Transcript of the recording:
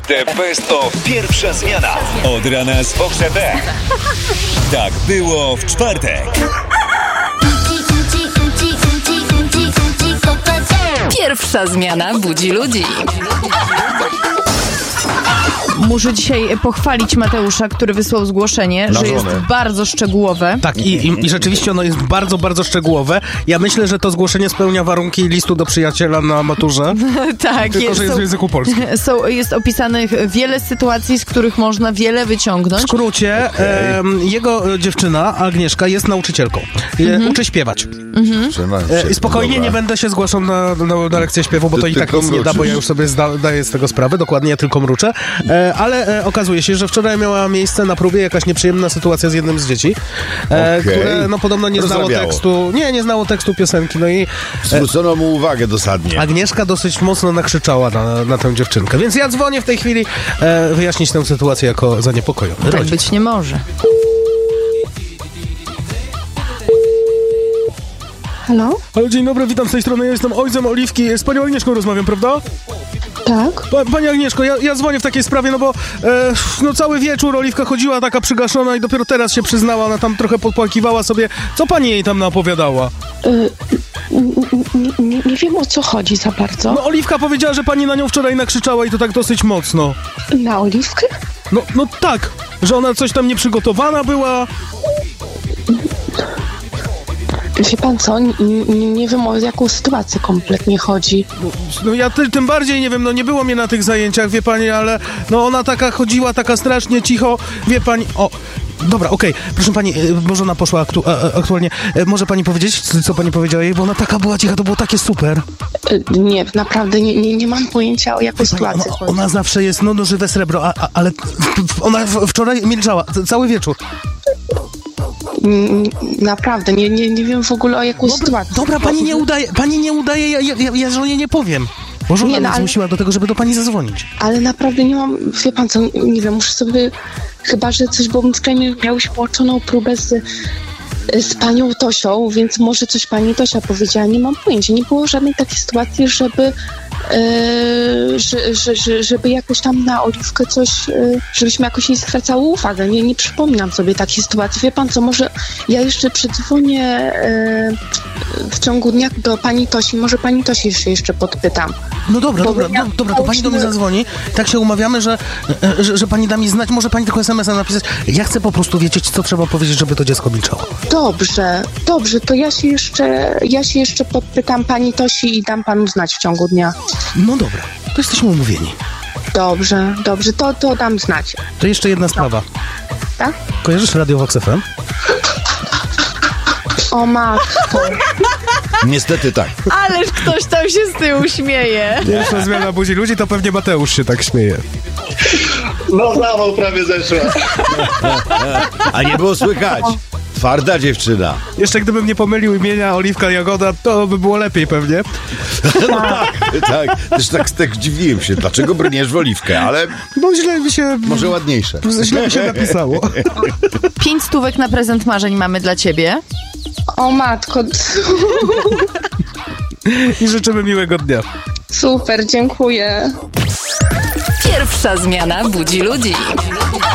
The Best of Pierwsza Zmiana. Od rana z Fox FM. Tak było w czwartek. Pierwsza zmiana budzi ludzi. Muszę dzisiaj pochwalić Mateusza, który wysłał zgłoszenie, że jest bardzo szczegółowe. Tak, i rzeczywiście ono jest bardzo, bardzo szczegółowe. Ja myślę, że to zgłoszenie spełnia warunki listu do przyjaciela na maturze. Tak, tylko że jest w języku polskim. Jest opisanych wiele sytuacji, z których można wiele wyciągnąć. W skrócie, jego dziewczyna, Agnieszka, jest nauczycielką. Uczy śpiewać. Spokojnie, nie będę się zgłaszał na lekcję śpiewu, bo to i tak nic nie da, bo ja już sobie zdaję z tego sprawę. Dokładnie, ja tylko mruczę. Ale okazuje się, że wczoraj miała miejsce na próbie jakaś nieprzyjemna sytuacja z jednym z dzieci, które podobno nie znało tekstu. Nie znało tekstu piosenki. No i zwrócono mu uwagę dosadnie. Agnieszka dosyć mocno nakrzyczała na tę dziewczynkę. Więc ja dzwonię w tej chwili wyjaśnić tę sytuację jako zaniepokojony. Tak być nie może. Halo? Halo, dzień dobry, witam z tej strony. Ja jestem ojcem Oliwki. Z panią Agnieszką rozmawiam, prawda? Tak. Pani Agnieszko, ja dzwonię w takiej sprawie, no bo cały wieczór Oliwka chodziła taka przygaszona i dopiero teraz się przyznała, ona tam trochę podpłakiwała sobie. Co pani jej tam naopowiadała? Nie wiem, o co chodzi za bardzo. No Oliwka powiedziała, że pani na nią wczoraj nakrzyczała i to tak dosyć mocno. Na Oliwkę? No tak, że ona coś tam nieprzygotowana była. Wie pan co, nie wiem, o jaką sytuację kompletnie chodzi. No ja tym bardziej nie wiem, no nie było mnie na tych zajęciach, wie pani, ale no ona taka chodziła, taka strasznie cicho, wie pani, dobra, okej, proszę pani, może ona poszła aktualnie, może pani powiedzieć, co pani powiedziała jej, bo ona taka była cicha, to było takie super. Nie, naprawdę nie mam pojęcia, o jaką sytuację chodzi. Ona zawsze jest, no żywe srebro, ale ona wczoraj milczała, cały wieczór. Naprawdę, nie wiem w ogóle, o jaką sytuację. Dobra, pani nie udaje, ja żonie nie powiem. Bo żona mnie zmusiła do tego, żeby do pani zadzwonić. Ale naprawdę nie mam, wie pan co, nie wiem, muszę sobie, chyba że coś, bo skrajnie miałeś połączoną próbę z panią Tosią, więc może coś pani Tosia powiedziała, nie mam pojęcia, nie było żadnej takiej sytuacji, żeby jakoś tam na Oliwkę coś, żebyśmy jakoś nie zwracały uwagę. Nie przypominam sobie takiej sytuacji. Wie pan co, może ja jeszcze przedzwonię w ciągu dnia do pani Tosi, może pani Tosi jeszcze podpytam. No dobra, to pani do mnie zadzwoni. Tak się umawiamy, że pani da mi znać, może pani tylko SMS-a napisać. Ja chcę po prostu wiedzieć, co trzeba powiedzieć, żeby to dziecko milczało. Dobrze, to ja się jeszcze podpytam pani Tosi i dam panu znać w ciągu dnia. No dobra, to jesteśmy umówieni. Dobrze, to dam znać. To jeszcze jedna sprawa. Tak? Kojarzysz Radio Vox FM? O matko. Niestety tak. Ależ ktoś tam się z tyłu śmieje. Pierwsza zmiana budzi ludzi, to pewnie Mateusz się tak śmieje. No zawał prawie zeszła. A nie było słychać. Twarda dziewczyna. Jeszcze gdybym nie pomylił imienia Oliwka Jagoda, to by było lepiej pewnie. No tak. Też tak zdziwiłem się, dlaczego brniesz w Oliwkę, ale bo źle mi się... Może ładniejsze. Źle mi się napisało. 5 stówek na prezent marzeń mamy dla ciebie. O matko. I życzymy miłego dnia. Super, dziękuję. Pierwsza zmiana budzi ludzi.